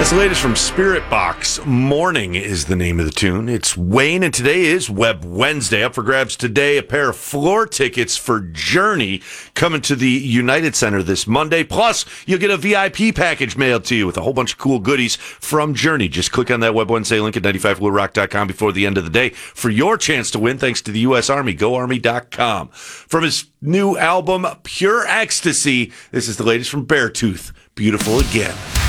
That's the latest from Spirit Box. Morning is the name of the tune. It's Wayne, and today is Web Wednesday. Up for grabs today, a pair of floor tickets for Journey coming to the United Center this Monday. Plus, you'll get a VIP package mailed to you with a whole bunch of cool goodies from Journey. Just click on that Web Wednesday link at 95willrock.com before the end of the day for your chance to win, thanks to the U.S. Army. GoArmy.com. From his new album, Pure Ecstasy, this is the latest from Beartooth. Beautiful Again.